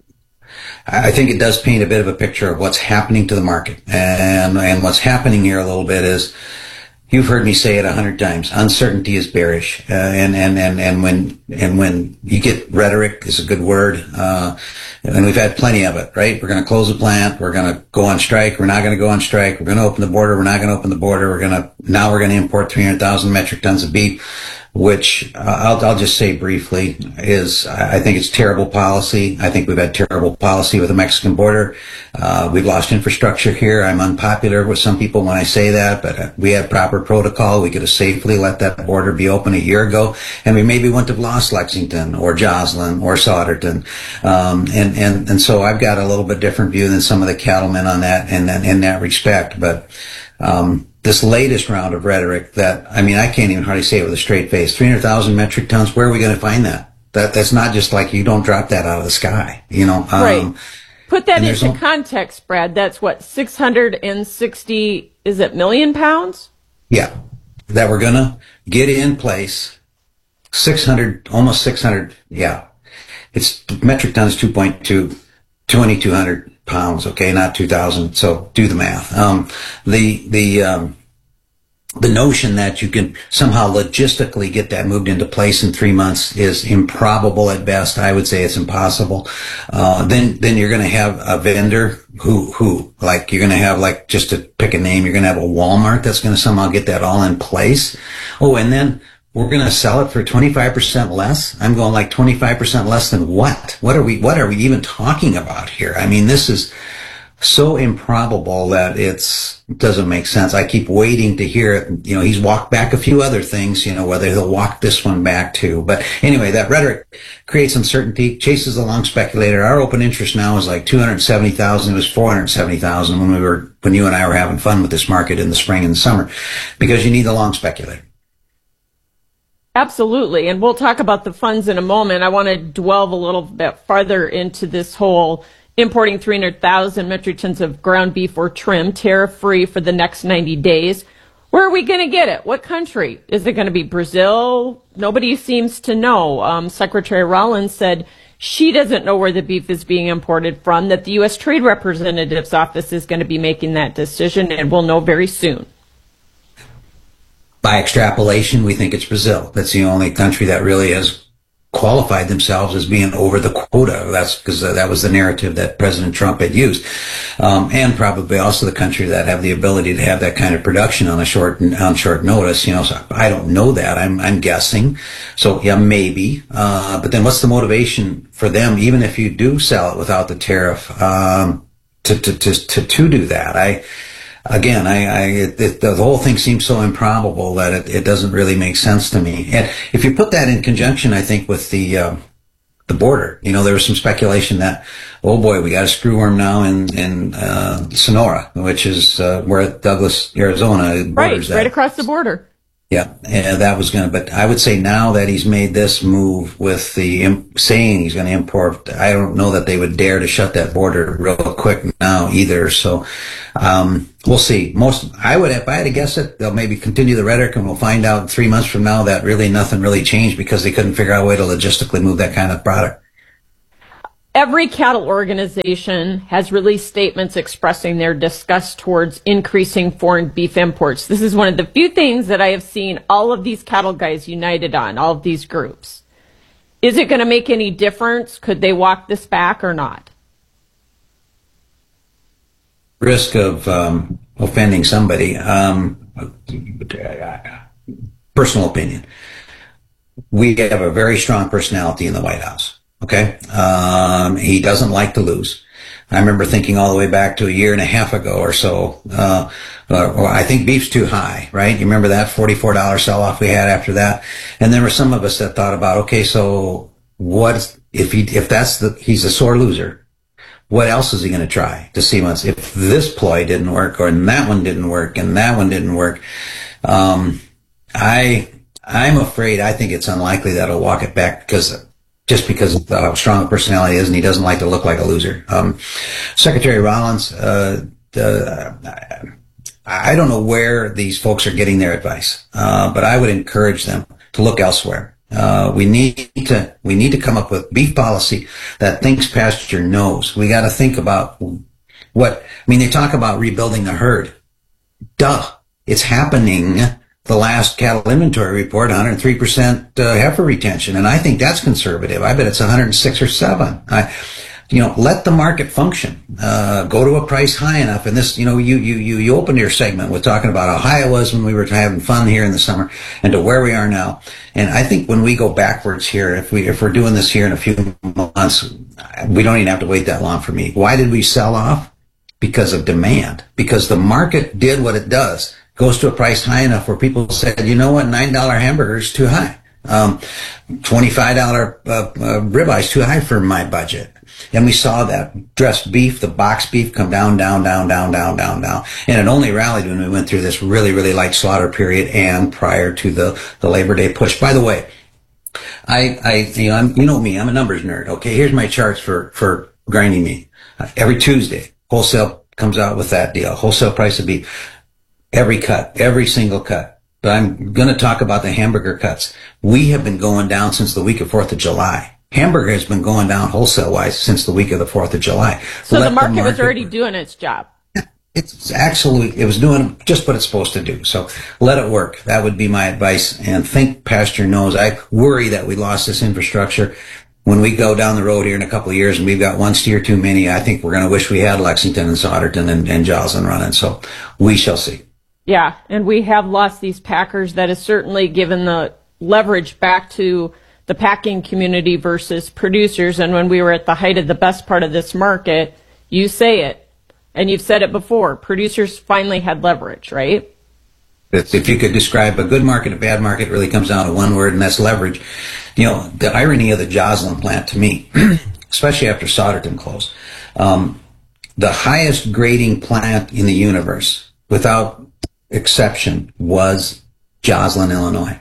I think it does paint a bit of a picture of what's happening to the market. And, and what's happening here a little bit is, you've heard me say it a hundred times, uncertainty is bearish. Uh, and, and, and, and when, and when you get rhetoric is a good word, uh, and we've had plenty of it, right? We're going to close the plant. We're going to go on strike. We're not going to go on strike. We're going to open the border. We're not going to open the border. We're going to, now we're going to import three hundred thousand metric tons of beef, which uh, I'll, I'll just say briefly is, I think it's terrible policy. I think we've had terrible policy with the Mexican border. Uh, we've lost infrastructure here. I'm unpopular with some people when I say that, but we had proper protocol. We could have safely let that border be open a year ago, and we maybe wouldn't have lost Lexington or Joslyn or Sauderton. Um, and, and, and so I've got a little bit different view than some of the cattlemen on that, in that, in that respect. But, um, this latest round of rhetoric that, I mean, I can't even hardly say it with a straight face. three hundred thousand metric tons, where are we going to find that? That That's not just like, you don't drop that out of the sky, you know. Um, right. Put that into no, context, Brad. That's what, six hundred sixty, is it million pounds? Yeah. That we're going to get in place. six hundred, almost six hundred, yeah. It's, metric tons two point two, twenty-two hundred. Pounds, okay, not two thousand. So do the math. Um, the the um, the notion that you can somehow logistically get that moved into place in three months is improbable at best. I would say it's impossible. Uh, then then you're going to have a vendor who who like you're going to have, like, just to pick a name, you're going to have a Walmart that's going to somehow get that all in place. Oh, and then we're going to sell it for twenty-five percent less. I'm going, like, twenty-five percent less than what? What are we, what are we even talking about here? I mean, this is so improbable that it's, it doesn't make sense. I keep waiting to hear it. You know, he's walked back a few other things, you know, whether he'll walk this one back too. But anyway, that rhetoric creates uncertainty, chases a long speculator. Our open interest now is like two hundred seventy thousand. It was four hundred seventy thousand when we were, when you and I were having fun with this market in the spring and the summer, because you need the long speculator. Absolutely. And we'll talk about the funds in a moment. I want to delve a little bit farther into this whole importing three hundred thousand metric tons of ground beef or trim tariff-free for the next ninety days. Where are we going to get it? What country? Is it going to be Brazil? Nobody seems to know. Um, Secretary Rollins said she doesn't know where the beef is being imported from, that the U S Trade Representative's office is going to be making that decision, and we'll know very soon. By extrapolation, we think it's Brazil. That's the only country that really has qualified themselves as being over the quota. That's because uh, that was the narrative that President Trump had used. Um, and probably also the country that have the ability to have that kind of production on a short, on short notice. You know, so I don't know that. I'm, I'm guessing. So yeah, maybe. Uh, but then what's the motivation for them, even if you do sell it without the tariff, um, to, to, to, to, to do that? I, again, I, I it, it, the whole thing seems so improbable that it, it doesn't really make sense to me. And if you put that in conjunction, I think with the uh, the border, you know, there was some speculation that, oh boy, we got a screwworm now in in uh, Sonora, which is uh, where Douglas, Arizona, borders right, that. right across the border. Yeah, and that was going to, but I would say now that he's made this move with the imp, saying he's going to import, I don't know that they would dare to shut that border real quick now either. So, um, we'll see. Most, I would, if I had to guess it, they'll maybe continue the rhetoric and we'll find out three months from now that really nothing really changed because they couldn't figure out a way to logistically move that kind of product. Every cattle organization has released statements expressing their disgust towards increasing foreign beef imports. This is one of the few things that I have seen all of these cattle guys united on, all of these groups. Is it going to make any difference? Could they walk this back or not? Risk of um, offending somebody. Um, personal opinion. We have a very strong personality in the White House. Okay. Um, he doesn't like to lose. I remember thinking all the way back to a year and a half ago or so, uh, uh or I think beef's too high, right? You remember that forty-four dollars sell off we had after that? And there were some of us that thought about, okay, so what if he, if that's the, he's a sore loser, what else is he going to try to see once, if this ploy didn't work or that one didn't work and that one didn't work? Um, I, I'm afraid, I think it's unlikely that he'll walk it back because just because of how strong a personality is, and he doesn't like to look like a loser. Um, Secretary Rollins, uh, the, I don't know where these folks are getting their advice, uh, but I would encourage them to look elsewhere. Uh, we need to, we need to come up with beef policy that thinks past your nose. We got to think about what, I mean, they talk about rebuilding the herd. Duh. It's happening. The last cattle inventory report, one hundred three percent uh, heifer retention, and I think that's conservative. I bet it's one hundred six or seven. I, you know, let the market function. Uh, go to a price high enough. And this, you know, you you you you opened your segment with talking about how high it was when we were having fun here in the summer, and to where we are now. And I think when we go backwards here, if we if we're doing this here in a few months, we don't even have to wait that long for me. Why did we sell off? Because of demand. Because the market did what it does. Goes to a price high enough where people said, you know what, nine dollar hamburger is too high. Um, twenty-five dollar uh, uh, ribeye is too high for my budget. And we saw that dressed beef, the box beef, come down, down, down, down, down, down, down. And it only rallied when we went through this really, really light slaughter period and prior to the, the Labor Day push. By the way, I, I, you know, I'm, you know me, I'm a numbers nerd. Okay, here's my charts for, for grinding meat. Uh, every Tuesday, wholesale comes out with that deal. Wholesale price of beef. Every cut, every single cut. But I'm going to talk about the hamburger cuts. We have been going down since the week of fourth of July. Hamburger has been going down wholesale-wise since the week of the fourth of July. So the market, the market was already doing its job. It's actually, it was doing just what it's supposed to do. So let it work. That would be my advice. And think past your nose. I worry that we lost this infrastructure. When we go down the road here in a couple of years and we've got one steer too many, I think we're going to wish we had Lexington and Solderton and, and Joslyn running. So we shall see. Yeah, and we have lost these packers. That has certainly given the leverage back to the packing community versus producers. And when we were at the height of the best part of this market, you say it, and you've said it before, producers finally had leverage, right? If you could describe a good market, a bad market, it really comes down to one word, and that's leverage. You know, the irony of the Joslyn plant to me, especially after Solderton closed, um, the highest grading plant in the universe, without exception, was Joslyn, Illinois.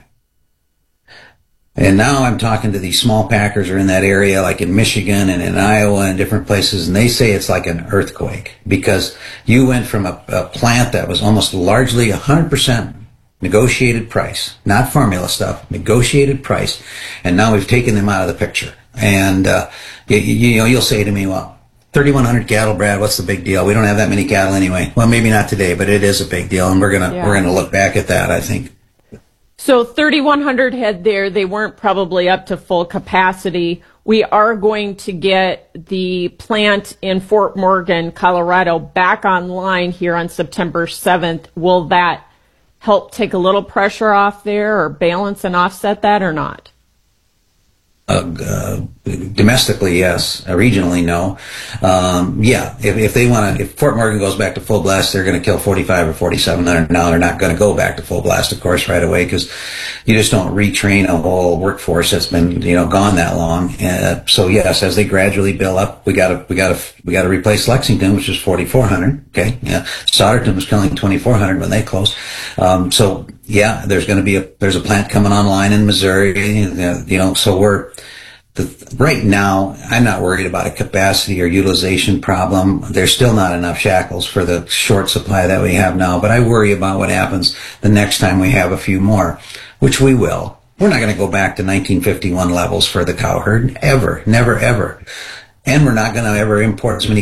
And now I'm talking to these small packers who are in that area, like in Michigan and in Iowa and different places, and they say it's like an earthquake because you went from a, a plant that was almost largely one hundred percent negotiated price, not formula stuff, negotiated price, and now we've taken them out of the picture. And uh, you, you know, you'll say to me, well, thirty-one hundred cattle, Brad, what's the big deal? We don't have that many cattle anyway. Well, maybe not today, but it is a big deal, and we're gonna yeah. we're gonna look back at that, I think. So thirty-one hundred head there, they weren't probably up to full capacity. We are going to get the plant in Fort Morgan, Colorado, back online here on September seventh. Will that help take a little pressure off there or balance and offset that or not? Uh, uh, domestically, yes. Uh, regionally, no. Um, yeah, if, if they want to, if Fort Morgan goes back to full blast, they're going to kill forty-five or forty-seven hundred. Now they're not going to go back to full blast, of course, right away, because you just don't retrain a whole workforce that's been, you know, gone that long. Uh, so yes, as they gradually build up, we got to, we got to, we got to replace Lexington, which is forty-four hundred. Okay, yeah. Solderton was killing twenty-four hundred when they closed. Um, so yeah, there's going to be a, there's a plant coming online in Missouri. You know, so we're. The, right now, I'm not worried about a capacity or utilization problem. There's still not enough shackles for the short supply that we have now, but I worry about what happens the next time we have a few more, which we will. We're not going to go back to nineteen fifty-one levels for the cow herd, ever, never, ever. And we're not going to ever import as many